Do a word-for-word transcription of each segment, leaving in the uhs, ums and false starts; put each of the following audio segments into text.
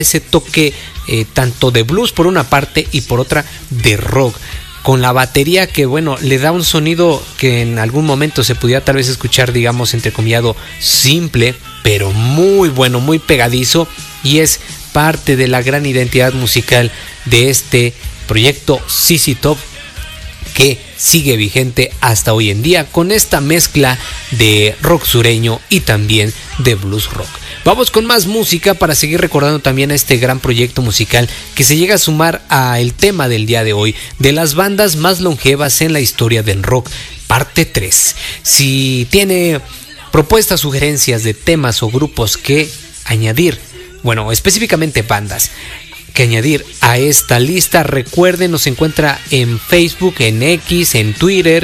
ese toque eh, tanto de blues por una parte y por otra de rock, con la batería que bueno le da un sonido que en algún momento se pudiera tal vez escuchar, digamos entrecomillado, simple, pero muy bueno, muy pegadizo, y es parte de la gran identidad musical de este proyecto Z Z Top, que sigue vigente hasta hoy en día con esta mezcla de rock sureño y también de blues rock. Vamos con más música para seguir recordando también a este gran proyecto musical que se llega a sumar al tema del día de hoy, de las bandas más longevas en la historia del rock, parte tres. Si tiene propuestas, sugerencias de temas o grupos que añadir, bueno, específicamente bandas que añadir a esta lista, recuerden, nos encuentra en Facebook, en X, en Twitter,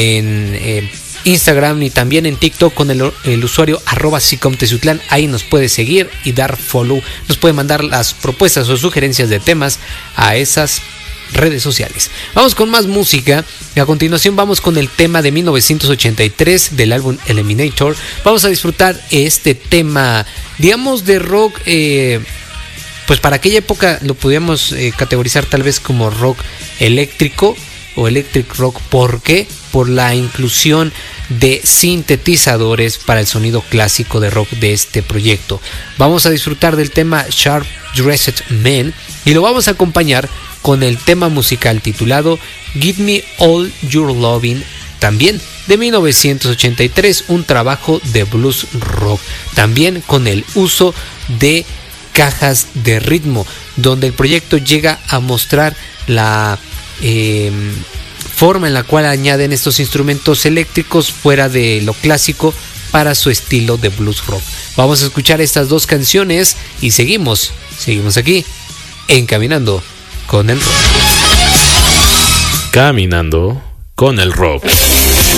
en eh, Instagram y también en TikTok con el, el usuario arroba sicomtezutlán. Ahí nos puede seguir y dar follow, nos puede mandar las propuestas o sugerencias de temas a esas redes sociales. Vamos con más música. A continuación vamos con el tema de mil novecientos ochenta y tres del álbum Eliminator. Vamos a disfrutar este tema, digamos, de rock, eh, pues para aquella época lo podíamos eh, categorizar tal vez como rock eléctrico o electric rock. ¿Por qué? Por la inclusión de sintetizadores para el sonido clásico de rock de este proyecto. Vamos a disfrutar del tema Sharp Dressed Man y lo vamos a acompañar con el tema musical titulado Give Me All Your Loving, también de mil novecientos ochenta y tres, un trabajo de blues rock, también con el uso de cajas de ritmo, donde el proyecto llega a mostrar la eh, forma en la cual añaden estos instrumentos eléctricos fuera de lo clásico para su estilo de blues rock. Vamos a escuchar estas dos canciones y seguimos, seguimos aquí en Caminando con el Rock. Caminando con el Rock.